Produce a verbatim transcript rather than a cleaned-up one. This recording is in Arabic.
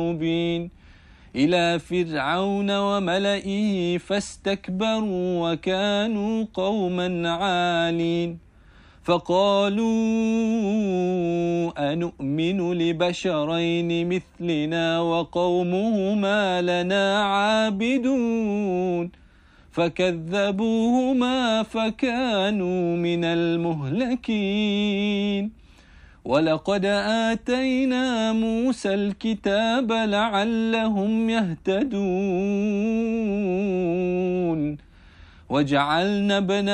مبين إلى فرعون وملئه فاستكبروا وكانوا قوما عالين فقالوا أنؤمن لبشرين مثلنا وقومهما لنا عابدون فكذبوهما فكانوا من المهلكين ولقد آتينا موسى الكتاب لعلهم يهتدون وجعلنا ابن